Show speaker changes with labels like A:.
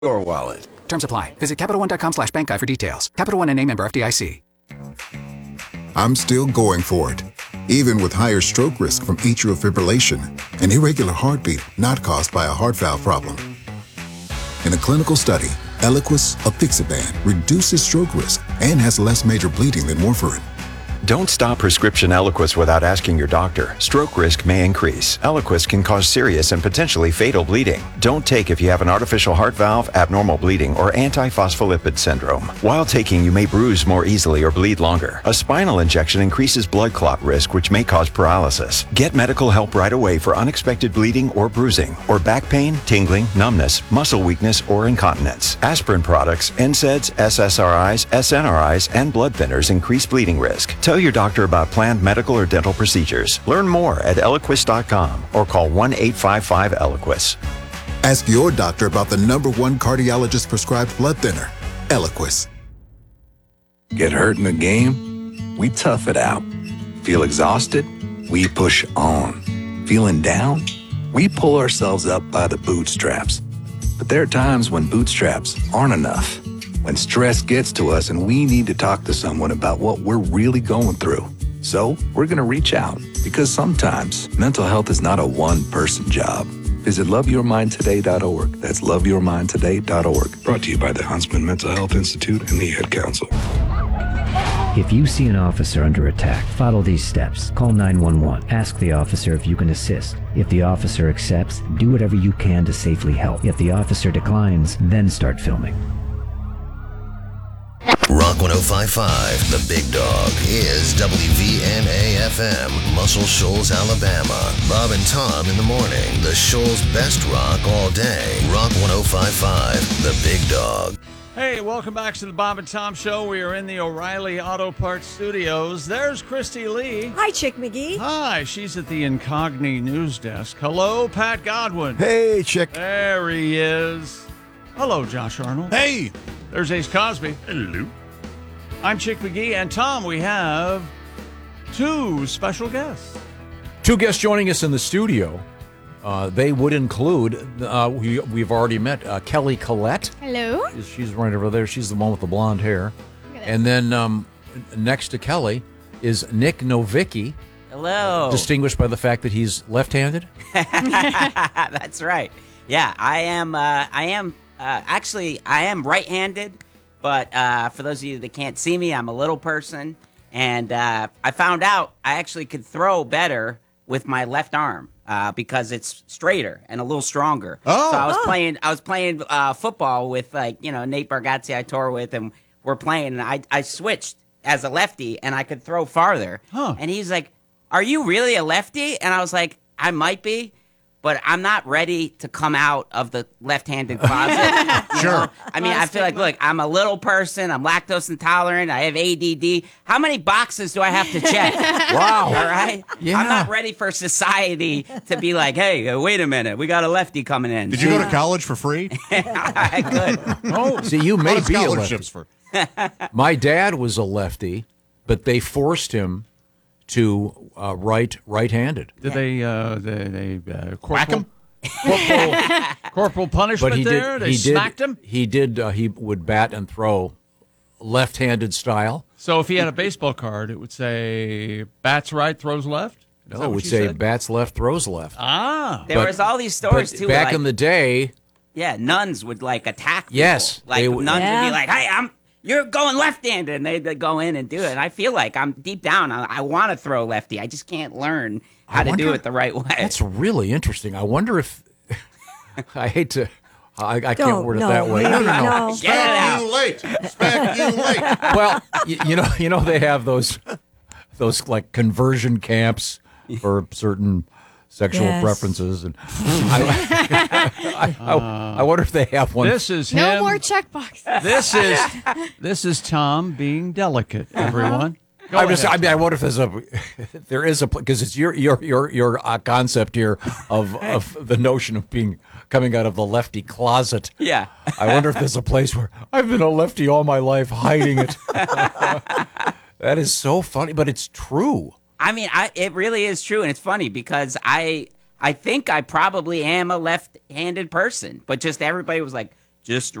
A: your wallet.
B: Terms apply. Visit CapitalOne.com/bank guide for details. Capital One and a member FDIC.
C: I'm still going for it, even with higher stroke risk from atrial fibrillation, an irregular heartbeat not caused by a heart valve problem. In a clinical study, Eliquis apixaban reduces stroke risk and has less major bleeding than warfarin.
D: Don't stop prescription Eliquis without asking your doctor. Stroke risk may increase. Eliquis can cause serious and potentially fatal bleeding. Don't take if you have an artificial heart valve, abnormal bleeding, or antiphospholipid syndrome. While taking, you may bruise more easily or bleed longer. A spinal injection increases blood clot risk, which may cause paralysis. Get medical help right away for unexpected bleeding or bruising, or back pain, tingling, numbness, muscle weakness, or incontinence. Aspirin products, NSAIDs, SSRIs, SNRIs, and blood thinners increase bleeding risk. Tell your doctor about planned medical or dental procedures. Learn more at Eliquis.com or call 1-855-ELIQUIS.
C: Ask your doctor about the #1 cardiologist prescribed blood thinner, Eliquis.
A: Get hurt in the game? We tough it out. Feel exhausted? We push on. Feeling down? We pull ourselves up by the bootstraps. But there are times when bootstraps aren't enough. When stress gets to us and we need to talk to someone about what we're really going through. So we're going to reach out, because sometimes mental health is not a one-person job. Visit loveyourmindtoday.org. That's loveyourmindtoday.org. Brought to you by the Huntsman Mental Health Institute and the Ad Council.
E: If you see an officer under attack, follow these steps. Call 911. Ask the officer if you can assist. If the officer accepts, do whatever you can to safely help. If the officer declines, then start filming.
F: Rock 105.5, The Big Dog, is WVNA-FM, Muscle Shoals, Alabama. Bob and Tom in the morning, the Shoals' best rock all day. Rock 105.5, The Big Dog.
G: Hey, welcome back to the Bob and Tom Show. We are in the O'Reilly Auto Parts Studios. There's Christy Lee.
H: Hi, Chick McGee.
G: Hi, she's at the Incogni News Desk. Hello, Pat Godwin.
I: Hey, Chick.
G: There he is. Hello, Josh Arnold.
I: Hey.
G: There's Ace Cosby.
I: Hello.
G: I'm Chick McGee, and Tom, we have two special guests.
J: Two guests joining us in the studio. They would include, we've already met Kelly Collette.
H: Hello.
J: She's right over there. She's the one with the blonde hair. And then next to Kelly is Nick Novicki.
K: Hello.
J: Distinguished by the fact that he's left-handed.
K: That's right. Yeah, I am right-handed. But for those of you that can't see me, I'm a little person. And I found out I actually could throw better with my left arm because it's straighter and a little stronger.
I: Oh.
K: So I was playing football with Nate Bargatze I tour with, and we're playing. And I switched as a lefty, and I could throw farther.
G: Huh.
K: And he's like, "Are you really a lefty?" And I was like, "I might be. But I'm not ready to come out of the left-handed closet."
I: Sure.
K: I mean, I feel like, look, I'm a little person. I'm lactose intolerant. I have ADD. How many boxes do I have to check?
J: Wow.
K: All right?
J: Yeah.
K: I'm not ready for society to be like, hey, wait a minute. We got a lefty coming in.
I: Did you go to college for free?
K: I could.
J: Oh, see, you may be a
I: scholarships
J: lefty.
I: for.
J: My dad was a lefty, but they forced him to right-handed.
G: Did they
I: Whack him?
G: corporal punishment They smacked him?
J: He did. He would bat and throw left-handed style.
G: So if he had a baseball card, it would say bats right, throws left? Is that
J: No, it
G: what
J: would
G: you
J: say
G: said?
J: bats left, throws left.
G: Ah.
K: There was all these stories,
J: But
K: too.
J: back
K: like,
J: in the day,
K: yeah, nuns would, attack people.
J: Yes,
K: Like,
J: they
K: nuns
J: would-
K: would
H: Yeah.
K: be like, hey, you're going left-handed, and they'd go in and do it. And I feel like I'm deep down, I want to throw lefty. I just can't learn how to do it the right way.
J: That's really interesting. I wonder if I hate to. I can't
H: Don't,
J: word it
H: no,
J: that way.
H: no,
J: No.
H: no.
I: Smack you late. Smack you late.
J: Well, you know they have those like conversion camps for certain sexual
H: Yes.
J: preferences, and I wonder if they have one.
G: This is
H: No
G: him.
H: more checkboxes.
G: This is Tom being delicate, everyone. Go
J: I
G: ahead.
J: mean, I wonder if there is a because it's your concept here of the notion of coming out of the lefty closet.
K: Yeah.
J: I wonder if there's a place where I've been a lefty all my life, hiding it. That is so funny, but it's true.
K: I mean, it really is true, and it's funny because I think I probably am a left-handed person, but just everybody was like, just